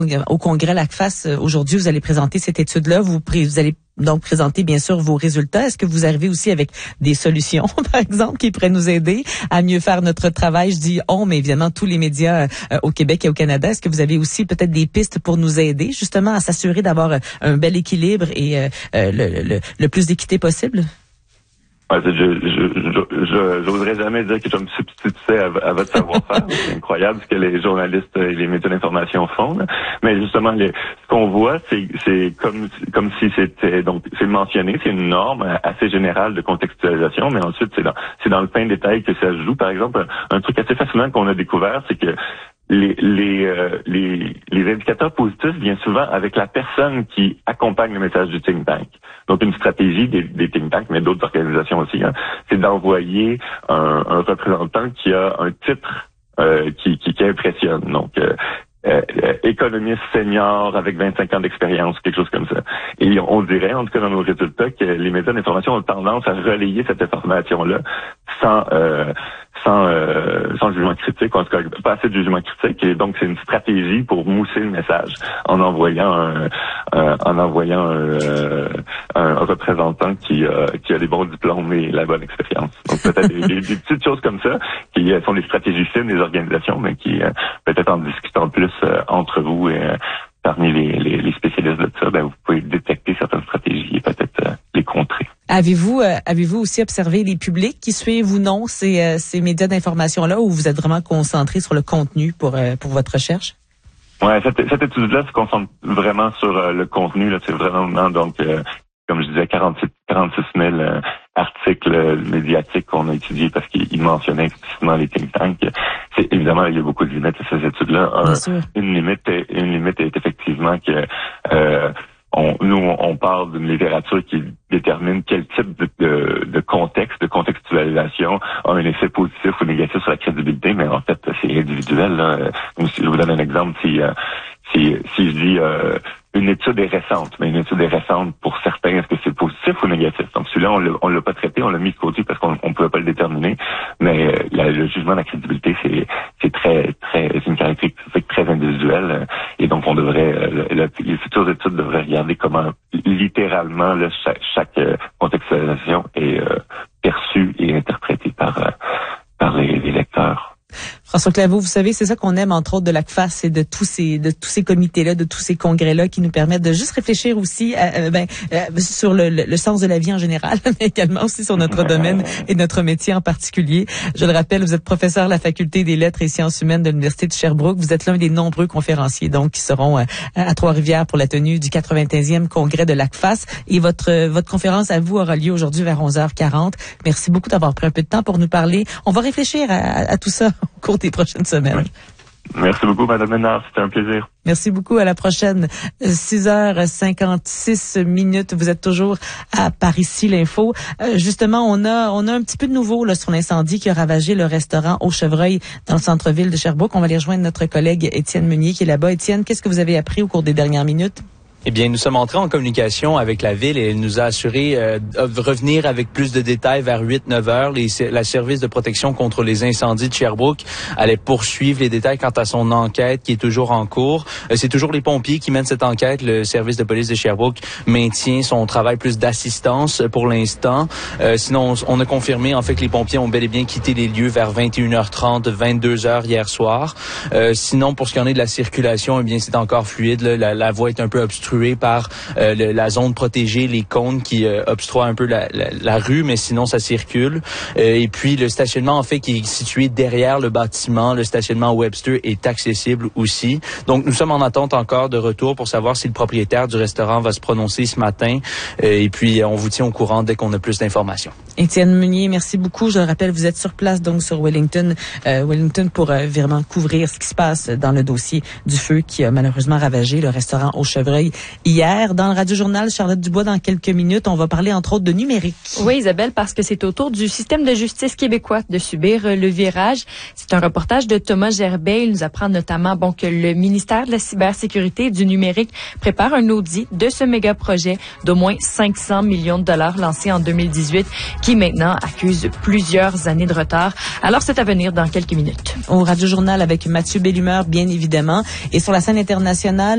au congrès LACFAS aujourd'hui, vous allez présenter cette étude-là. Vous allez donc présenter bien sûr vos résultats. Est-ce que vous arrivez aussi avec des solutions, par exemple, qui pourraient nous aider à mieux faire notre travail? Je dis on, mais évidemment tous les médias au Québec et au Canada. Est-ce que vous avez aussi peut-être des pistes pour nous aider justement à s'assurer d'avoir un bel équilibre et le plus d'équité possible? Ouais, j'oserais jamais dire que je me substituais à votre savoir-faire. C'est incroyable ce que les journalistes et les médias d'information font. Là. Mais justement, ce qu'on voit, c'est comme si c'était donc c'est mentionné, c'est une norme assez générale de contextualisation, mais ensuite c'est dans le fin détail que ça se joue. Par exemple, un truc assez fascinant qu'on a découvert, c'est que les indicateurs positifs viennent souvent avec la personne qui accompagne le message du think tank. Donc, une stratégie des think tanks, mais d'autres organisations aussi, c'est d'envoyer un représentant qui a un titre qui impressionne. Donc, économiste senior avec 25 ans d'expérience, quelque chose comme ça. Et on dirait, en tout cas dans nos résultats, que les médias d'information ont tendance à relayer cette information-là sans jugement critique, ou en tout cas pas assez de jugement critique, et donc c'est une stratégie pour mousser le message en envoyant un représentant qui a les bons diplômes et la bonne expérience. Donc peut-être des petites choses comme ça qui sont des stratégies fines des organisations, mais qui peut-être en discutant plus entre vous et parmi les spécialistes de ça, vous pouvez détecter certaines stratégies et peut-être les contrer. Avez-vous aussi observé les publics qui suivent ou non ces médias d'information-là, ou vous êtes vraiment concentré sur le contenu pour votre recherche? Ouais, cette étude-là se concentre vraiment sur le contenu. Là, c'est vraiment donc comme je disais, 46 000 articles médiatiques qu'on a étudiés parce qu'ils mentionnaient explicitement les think tanks. C'est évidemment il y a beaucoup de limites à ces études-là. Une limite est effectivement que on parle d'une littérature qui détermine quel type de contexte, de contextualisation a un effet positif ou négatif sur la crédibilité, mais en fait, c'est individuel. Là. Donc, si je vous donne un exemple, si je dis une étude est récente, mais une étude est récente pour certains, est-ce que c'est positif ou négatif? Donc celui-là, on l'a pas traité, on l'a mis de côté parce qu'on pouvait pas le déterminer, mais le jugement de la crédibilité, c'est une caractéristique très individuelle, et donc on devrait, les futures études devraient regarder comment littéralement chaque contextualisation est perçue et interprétée par les lecteurs. François Claveau, vous savez, c'est ça qu'on aime entre autres de l'ACFAS et de tous ces comités-là, de tous ces congrès-là qui nous permettent de juste réfléchir aussi sur le sens de la vie en général, mais également aussi sur notre domaine et notre métier en particulier. Je le rappelle, vous êtes professeur à la Faculté des Lettres et Sciences humaines de l'Université de Sherbrooke. Vous êtes l'un des nombreux conférenciers donc qui seront à Trois-Rivières pour la tenue du 91e congrès de l'ACFAS. Et votre conférence à vous aura lieu aujourd'hui vers 11h40. Merci beaucoup d'avoir pris un peu de temps pour nous parler. On va réfléchir à tout ça au cours des prochaines semaines. Oui. Merci beaucoup, Madame Ménard. C'était un plaisir. Merci beaucoup. À la prochaine. 6h56. Vous êtes toujours à Par ici l'info. Justement, on a un petit peu de nouveau là sur l'incendie qui a ravagé le restaurant Au Chevreuil dans le centre-ville de Sherbrooke. On va aller rejoindre notre collègue Étienne Meunier qui est là-bas. Étienne, qu'est-ce que vous avez appris au cours des dernières minutes? Eh bien, nous sommes entrés en communication avec la ville et elle nous a assuré de revenir avec plus de détails vers 8-9 heures. La service de protection contre les incendies de Sherbrooke allait poursuivre les détails quant à son enquête qui est toujours en cours. C'est toujours les pompiers qui mènent cette enquête. Le service de police de Sherbrooke maintient son travail plus d'assistance pour l'instant. Sinon, on a confirmé en fait que les pompiers ont bel et bien quitté les lieux vers 21h30, 22h hier soir. Sinon, pour ce qui en est de la circulation, eh bien, c'est encore fluide. Là. La voie est un peu obstruée par la zone protégée, les cônes qui obstruent un peu la rue, mais sinon ça circule. Et puis le stationnement en fait qui est situé derrière le bâtiment, le stationnement Webster est accessible aussi. Donc nous sommes en attente encore de retour pour savoir si le propriétaire du restaurant va se prononcer ce matin. Et puis on vous tient au courant dès qu'on a plus d'informations. Étienne Meunier, merci beaucoup. Je le rappelle, vous êtes sur place donc sur Wellington pour vraiment couvrir ce qui se passe dans le dossier du feu qui a malheureusement ravagé le restaurant Au Chevreuil hier. Dans le Radio-Journal, Charlotte Dubois, dans quelques minutes, on va parler entre autres de numérique. Oui, Isabelle, parce que c'est au tour du système de justice québécois de subir le virage. C'est un reportage de Thomas Gerbet. Il nous apprend notamment que le ministère de la cybersécurité et du numérique prépare un audit de ce méga projet d'au moins 500 millions de dollars lancé en 2018 qui maintenant accuse plusieurs années de retard. Alors, c'est à venir dans quelques minutes. Au Radio-Journal avec Mathieu Bellumeur, bien évidemment. Et sur la scène internationale,